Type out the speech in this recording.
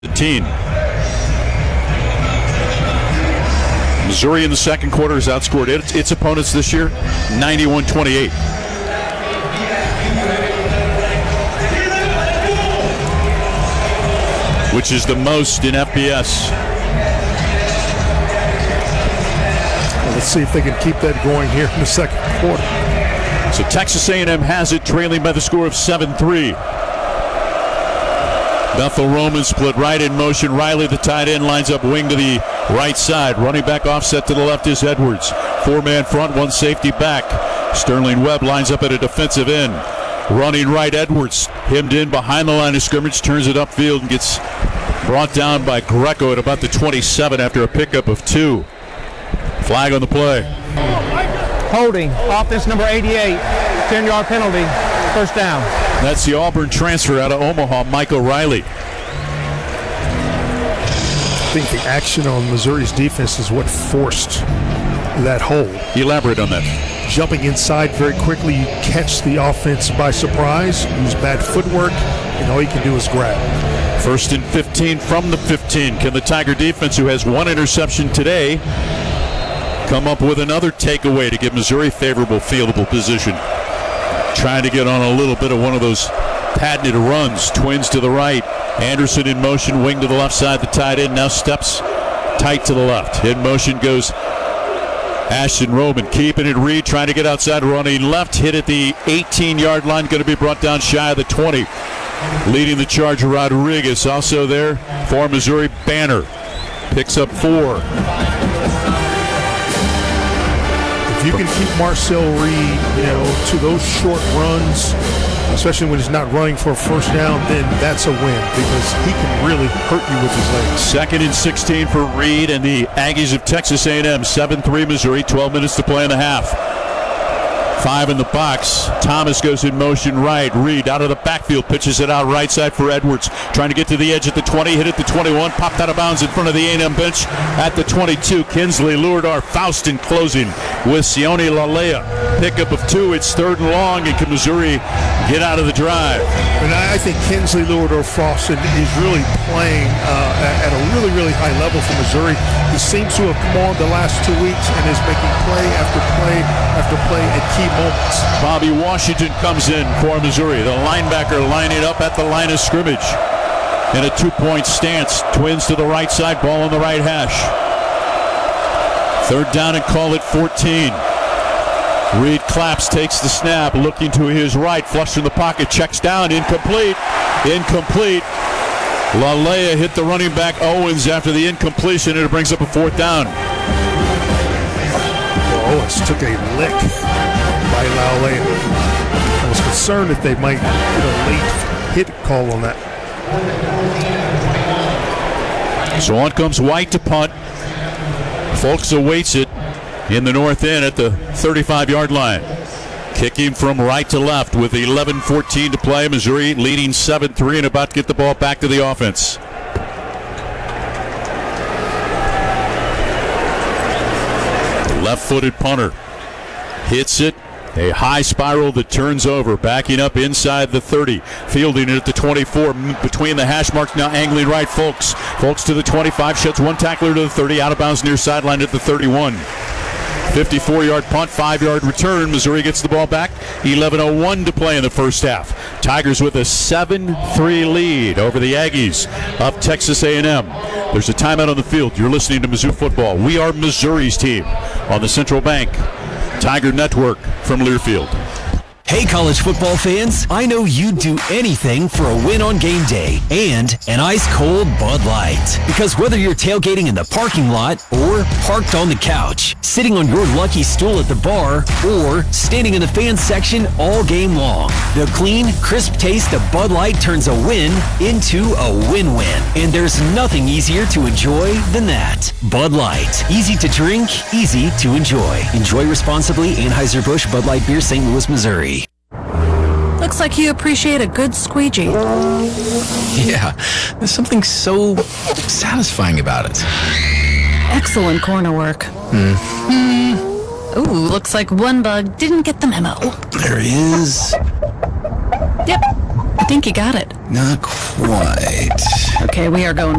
17. Missouri in the second quarter has outscored its opponents this year 91-28. Which is the most in FBS. Well, let's see if they can keep that going here in the second quarter. So Texas A&M has it, trailing by the score of 7-3. Bethel Roman split right in motion. Riley, the tight end, lines up wing to the right side. Running back offset to the left is Edwards. Four-man front, one safety back. Sterling Webb lines up at a defensive end. Running right, Edwards hemmed in behind the line of scrimmage, turns it upfield and gets brought down by Greco at about the 27 after a pickup of 2. Flag on the play. Holding, offense number 88, 10-yard penalty, first down. That's the Auburn transfer out of Omaha, Michael Riley. I think the action on Missouri's defense is what forced that hold. Elaborate on that. Jumping inside very quickly, you catch the offense by surprise, use bad footwork, and all you can do is grab. 1st and 15 from the 15. Can the Tiger defense, who has one interception today, come up with another takeaway to give Missouri favorable fieldable position? Trying to get on a little bit of one of those patented runs. Twins to the right. Anderson in motion, wing to the left side. The tight end now steps tight to the left. In motion goes Ashton Roman, keeping it. Reed trying to get outside, running left. Hit at the 18-yard line. Going to be brought down shy of the 20. Leading the charge, Rodriguez. Also there for Missouri, Banner. Picks up 4. If you can keep Marcel Reed, to those short runs, especially when he's not running for a first down, then that's a win because he can really hurt you with his legs. 2nd and 16 for Reed and the Aggies of Texas A&M. 7-3 Missouri, 12 minutes to play in the half. 5 in the box. Thomas goes in motion right. Reed out of the backfield, pitches it out right side for Edwards. Trying to get to the edge at the 20, hit at the 21, popped out of bounds in front of the A&M bench at the 22. Kinsley Lourdar, Faustin closing with Sione Lalea. Pickup of 2. It's 3rd and long, and can Missouri get out of the drive? And I think Kinsley Lourdar Faustin is really playing at a really, really high level for Missouri. He seems to have come on the last 2 weeks and is making play after play after play at key moments. Bobby Washington comes in for Missouri. The linebacker lining up at the line of scrimmage in a 2-point stance. Twins to the right side, ball on the right hash. 3rd down and call it 14. Reed claps, takes the snap, looking to his right, flush in the pocket, checks down, incomplete. Lalea hit the running back Owens after the incompletion, and it brings up a 4th down. Owens took a lick by Lalea. I was concerned that they might get a late hit call on that. So on comes White to punt. Folks awaits it in the north end at the 35-yard line. Kicking from right to left with 11:14 to play. Missouri leading 7-3 and about to get the ball back to the offense. Left-footed punter hits it. A high spiral that turns over, backing up inside the 30. Fielding it at the 24, between the hash marks, now angling right. Folks to the 25, shuts one tackler to the 30, out of bounds near sideline at the 31. 54-yard punt, 5-yard return. Missouri gets the ball back. 11:01 to play in the first half. Tigers with a 7-3 lead over the Aggies of Texas A&M. There's a timeout on the field. You're listening to Mizzou Football. We are Missouri's team on the Central Bank Tiger Network from Learfield. Hey, college football fans, I know you'd do anything for a win on game day and an ice-cold Bud Light. Because whether you're tailgating in the parking lot or parked on the couch, sitting on your lucky stool at the bar, or standing in the fan section all game long, the clean, crisp taste of Bud Light turns a win into a win-win. And there's nothing easier to enjoy than that. Bud Light. Easy to drink, easy to enjoy. Enjoy responsibly. Anheuser-Busch Bud Light Beer, St. Louis, Missouri. Looks like you appreciate a good squeegee. Yeah, there's something so satisfying about it. Excellent corner work. Ooh, looks like one bug didn't get the memo. There is. Yep, I think you got it. Not quite. Okay, we are going